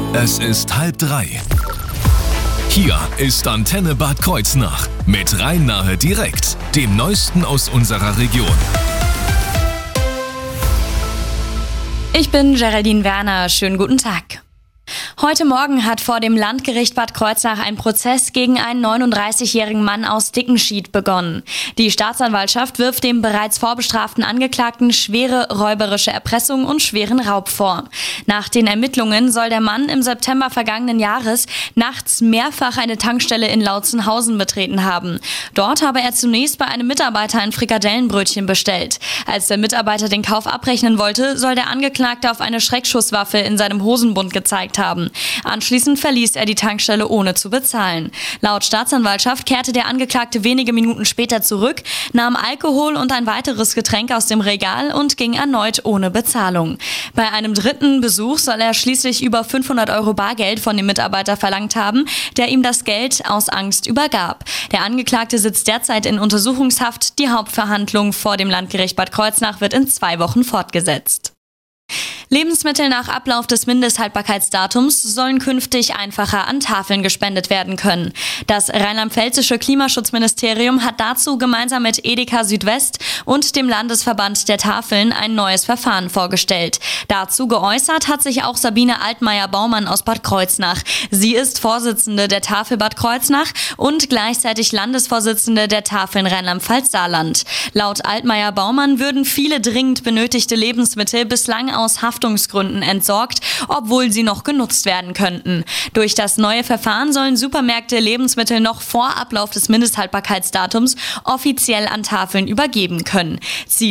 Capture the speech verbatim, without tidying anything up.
Es ist halb drei. Hier ist Antenne Bad Kreuznach mit Rhein-Nahe direkt, dem Neuesten aus unserer Region. Ich bin Geraldine Werner, schönen guten Tag. Heute Morgen hat vor dem Landgericht Bad Kreuznach ein Prozess gegen einen neununddreißigjährigen Mann aus Dickenschied begonnen. Die Staatsanwaltschaft wirft dem bereits vorbestraften Angeklagten schwere räuberische Erpressung und schweren Raub vor. Nach den Ermittlungen soll der Mann im September vergangenen Jahres nachts mehrfach eine Tankstelle in Lautzenhausen betreten haben. Dort habe er zunächst bei einem Mitarbeiter ein Frikadellenbrötchen bestellt. Als der Mitarbeiter den Kauf abrechnen wollte, soll der Angeklagte auf eine Schreckschusswaffe in seinem Hosenbund gezeigt haben. Anschließend verließ er die Tankstelle ohne zu bezahlen. Laut Staatsanwaltschaft kehrte der Angeklagte wenige Minuten später zurück, nahm Alkohol und ein weiteres Getränk aus dem Regal und ging erneut ohne Bezahlung. Bei einem dritten Besuch soll er schließlich über fünfhundert Euro Bargeld von dem Mitarbeiter verlangt haben, der ihm das Geld aus Angst übergab. Der Angeklagte sitzt derzeit in Untersuchungshaft. Die Hauptverhandlung vor dem Landgericht Bad Kreuznach wird in zwei Wochen fortgesetzt. Lebensmittel nach Ablauf des Mindesthaltbarkeitsdatums sollen künftig einfacher an Tafeln gespendet werden können. Das rheinland-pfälzische Klimaschutzministerium hat dazu gemeinsam mit Edeka Südwest und dem Landesverband der Tafeln ein neues Verfahren vorgestellt. Dazu geäußert hat sich auch Sabine Altmaier-Baumann aus Bad Kreuznach. Sie ist Vorsitzende der Tafel Bad Kreuznach und gleichzeitig Landesvorsitzende der Tafeln Rheinland-Pfalz-Saarland. Laut Altmaier-Baumann würden viele dringend benötigte Lebensmittel bislang aus Haftungsgründen entsorgt, obwohl sie noch genutzt werden könnten. Durch das neue Verfahren sollen Supermärkte Lebensmittel noch vor Ablauf des Mindesthaltbarkeitsdatums offiziell an Tafeln übergeben können. Ziel